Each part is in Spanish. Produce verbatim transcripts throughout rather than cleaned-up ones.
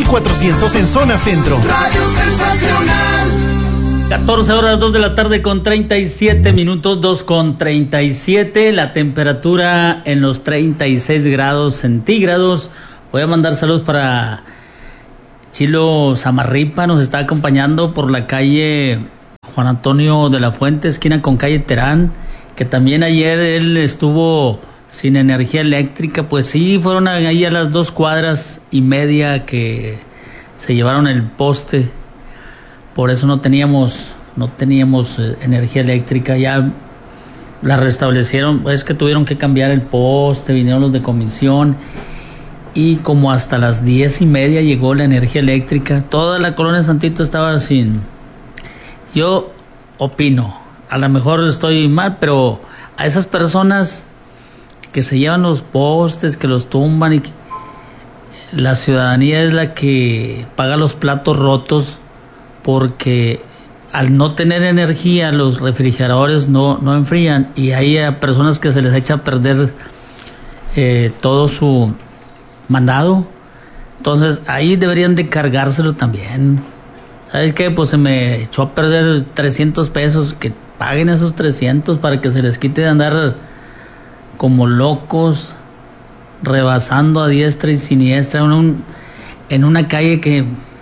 cuatrocientos en zona centro. Radio Sensacional. catorce horas, dos de la tarde con treinta y siete minutos, dos con treinta y siete, la temperatura en los treinta y seis grados centígrados. Voy a mandar saludos para Chilo Zamarripa, nos está acompañando por la calle Juan Antonio de la Fuente, esquina con calle Terán, que también ayer él estuvo sin energía eléctrica. Pues sí, fueron ahí a las dos cuadras y media que se llevaron el poste. Por eso no teníamos no teníamos eh, energía eléctrica. Ya la restablecieron, es que tuvieron que cambiar el poste, vinieron los de comisión y como hasta las diez y media llegó la energía eléctrica. Toda la colonia Santito estaba sin. Yo opino, a lo mejor estoy mal, pero a esas personas que se llevan los postes, que los tumban, y que la ciudadanía es la que paga los platos rotos, porque al no tener energía los refrigeradores no, no enfrían y hay a personas que se les echa a perder eh, todo su mandado. Entonces ahí deberían de cargárselo también. ¿Sabes qué? Pues se me echó a perder trescientos pesos, que paguen esos trescientos para que se les quite de andar como locos rebasando a diestra y siniestra en, un, en una calle que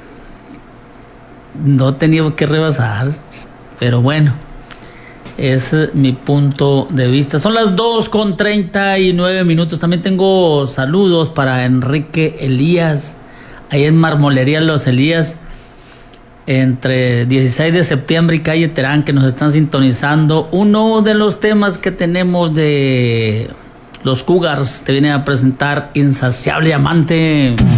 no tenía que rebasar. Pero bueno, es mi punto de vista. Son las dos con treinta y nueve minutos. También tengo saludos para Enrique Elías, ahí en Marmolería Los Elías, entre dieciséis de septiembre y calle Terán, que nos están sintonizando. Uno de los temas que tenemos de los Cougars te viene a presentar Insaciable Amante.